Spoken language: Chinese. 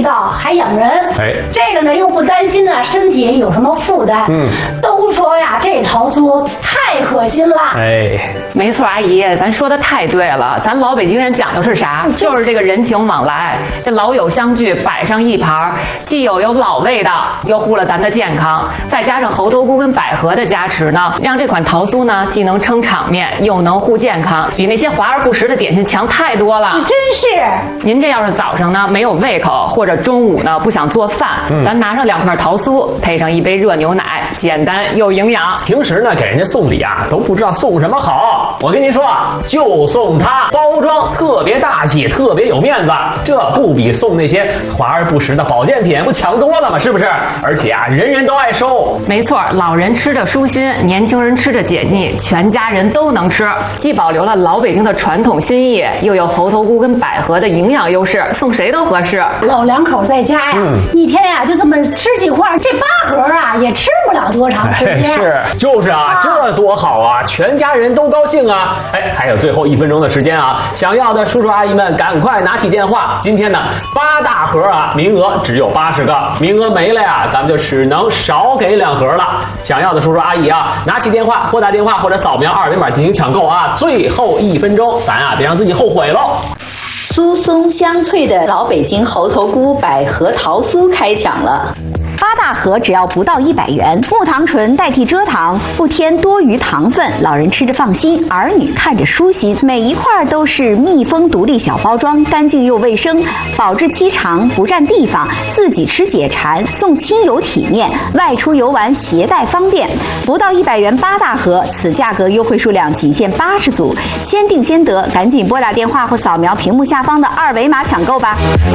道还养人。 哎， 这个呢又不担心呢身体有什么负担。都说呀这桃酥太可心了。 哎， 没错，阿姨，咱说的太对了。咱老北京人讲究是啥？就是这个人情往来，这老友相聚，摆上一盘，既有老味道，又护了咱的健康，再加上猴头菇跟百合的加持呢，让这款桃酥呢既能撑场面，又能护健康，比那些华而不实的点心强太多了。 真是。 您这要是早上呢没有胃口，或者中午呢不想做饭，咱拿上2块桃酥，配上一杯热牛奶，简单又营养。 平时呢给人家送礼啊，都不知道送什么好。我跟您说啊，就送它，包装特别大气，特别有面子，这不比送那些华而不实的保健品不强多了吗？是不是？而且啊，人人都爱收。 没错，老人吃着舒心，年轻人吃着解腻，全家人都能吃，既保留了老北京的传统心意，又有猴头菇跟百合的营养优势，送谁都合适。 老两口在家呀，一天呀就这么吃几块，这8盒啊也吃不了多长时间。 是，就是啊，这多好啊，全家人都高兴啊。哎，还有最后1分钟的时间啊，想要的叔叔阿姨们赶快拿起电话。今天呢8大盒啊，名额只有80个，名额没了呀，咱们就只能少给2盒了。想要的叔叔阿姨啊，拿起电话，拨打电话或者扫描2维码进行抢购啊。最后1分钟，咱啊别让自己后悔喽。 酥松香脆的老北京猴头菇百合桃酥开抢了。8大盒只要不到100元，木糖醇代替蔗糖，不添多余糖分，老人吃着放心，儿女看着舒心。每一块都是密封独立小包装，干净又卫生，保质期长，不占地方，自己吃解馋，送亲友体面，外出游玩携带方便。不到100元8大盒，此价格优惠数量仅限80组，先定先得，赶紧拨打电话或扫描屏幕下方的2维码抢购吧。